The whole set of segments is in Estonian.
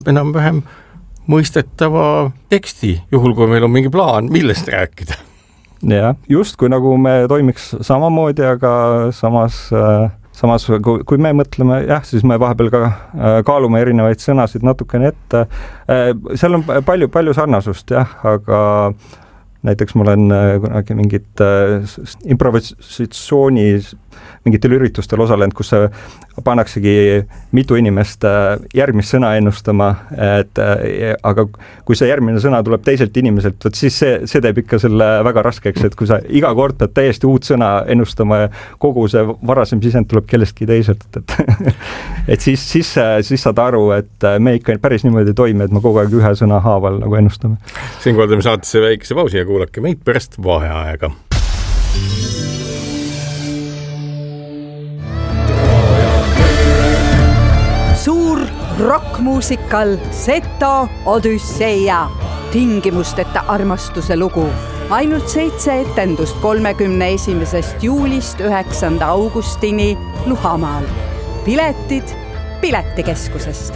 enam-vähem mõistetava teksti, juhul kui meil on mingi plaan, millest rääkida. Ja, just kui nagu me toimiks samamoodi, aga samas kui me mõtleme, siis me vahepeal ka kaalume erinevaid sõnasid natukene ette. Seal on palju sarnasust, aga näiteks ma olen kunagi mingit improvisatsiooni mingitel üritustel osalenud, kus pannaksegi mitu inimest järgmist sõna ennustama, aga kui see järgmine sõna tuleb teiselt inimeselt, siis see teeb ikka selle väga raskeks, et kui sa iga kord pead täiesti uut sõna ennustama ja kogu see varasem sisend tuleb kellestki teiselt, et siis saad aru, et me ikka päris niimoodi toime, et me kogu aeg ühe sõna haaval nagu ennustame. Siinkohal teeme saatesse väikese pausi ja kuulake meid pärast vaheaega. Rockmuusikal Seto Odüsseia, tingimusteta armastuse lugu. Ainult 7 etendust 31. juulist 9. augustini Luhamaal. Piletid Piletikeskusest.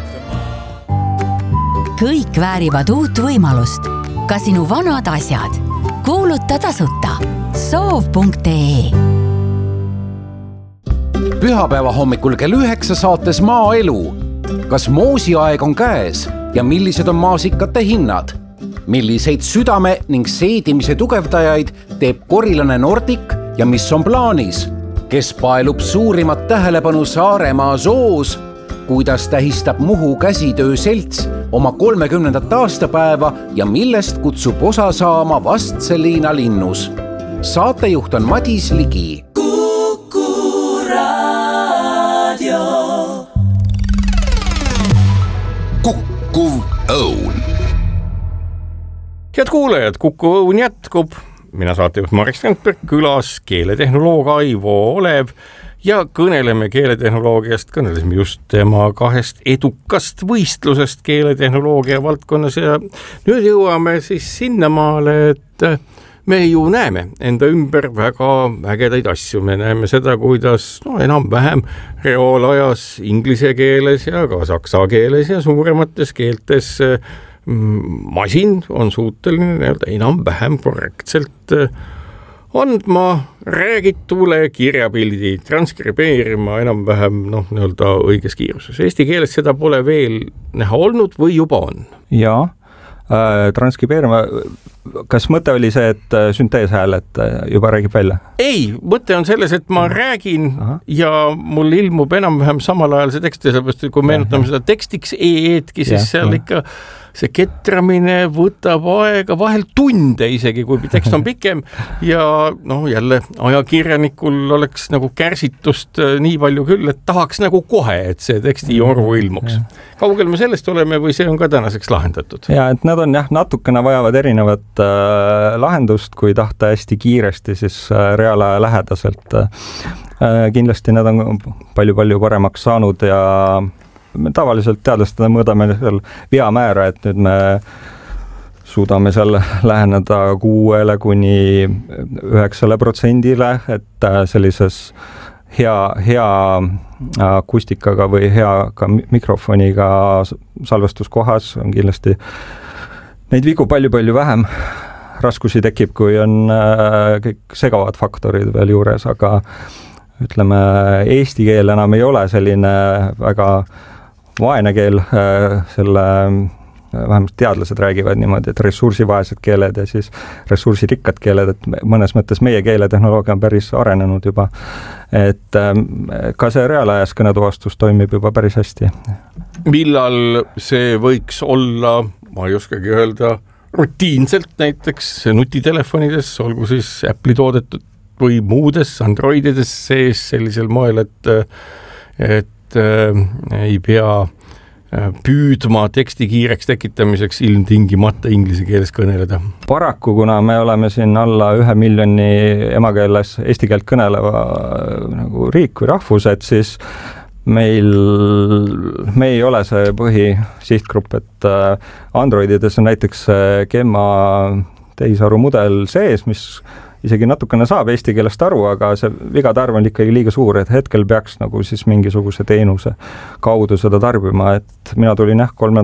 Kõik väärivad uut võimalust. Ka sinu vanad asjad. Kuuluta tasuta. Soov.ee. Pühapäeva hommikul kell 9 saates Maaelu. Kas moosiaeg on käes ja millised on maasikate hinnad? Milliseid südame ning seedimise tugevdajaid teeb korilane Nordic ja mis on plaanis? Kes paelub suurimat tähelepanu Saaremaa soos? Kuidas tähistab Muhu käsitöö selts oma 30. aastapäeva ja millest kutsub osa saama Vastseliina linnus? Saatejuht on Madis Ligi. Kukkuv õun. Head kuulajad, Kukkuv õun jätkub. Mina saatejuht Marek Strandberg, külas keeletehnoloog Aivo Olev ja kõneleme keeletehnoloogiast. Kõnelesime just tema 2 edukast võistlusest keeletehnoloogia valdkonnas ja nüüd jõuame siis sinnamaale, et me ju näeme enda ümber väga ägedaid asju. Me näeme seda, kuidas enam-vähem reaalajas inglise keeles ja ka saksa keeles ja suuremates keeltes masin on suuteline enam-vähem korrektselt andma räägitule kirjapildi, transkribeerima enam-vähem õiges kiiruses. Eesti keeles seda pole veel näha olnud või juba on? Jaa. Transkribeerima, kas mõte oli see, et sünteeshääl, et juba räägib välja? Ei, mõte on selles, et ma räägin ja mul ilmub enam-vähem samal ajal see tekst, sellepärast, kui meenutame seda tekstiks e-eetki, siis seal ikka see ketramine võtab aega vahel tunde isegi, kui tekst on pikem ja jälle ajakirjanikul oleks nagu kärsitust nii palju küll, et tahaks nagu kohe, et see teksti jorvu ilmuks. Kaugel me sellest oleme või see on ka tänaseks lahendatud? Ja, et nad on natukene vajavad erinevat lahendust, kui tahta hästi kiiresti siis reaalaja lähedaselt. Kindlasti nad on palju paremaks saanud ja me tavaliselt teadlastena mõõdame seal veamäära, et nüüd me suudame seal läheneda 6–9%, et sellises hea akustikaga või hea ka mikrofoniga salvestuskohas on kindlasti neid vigu palju vähem. Raskusi tekib, kui on kõik segavad faktorid veel juures, aga ütleme, eesti keel enam ei ole selline väga vaene keel, selle vähemalt teadlased räägivad niimoodi, et ressursivaesed keeled ja siis ressursirikkad keeled, et mõnes mõttes meie keeletehnoloogia on päris arenenud juba, et ka see reaalajas kõnetuvastus toimib juba päris hästi. Millal see võiks olla, ma ei oskagi öelda, rutiinselt näiteks nutitelefonides, olgu siis Apple'i toodetud või muudes Androidides sees sellisel moel, et ei pea püüdma teksti kiireks tekitamiseks ilmtingimata inglise keeles kõneleda? Paraku, kuna me oleme siin alla 1 miljoni emakeeles eesti keelt kõneleva nagu riik või rahvus, et siis me ei ole see põhisihtgrupp, et Androidides on näiteks Gemma tehisaru mudel sees, mis isegi natukene saab eesti keelest aru, aga see vigade arv on ikkagi liiga suur, et hetkel peaks nagu siis mingisuguse teenuse kaudu seda tarbima, et mina tulin 3.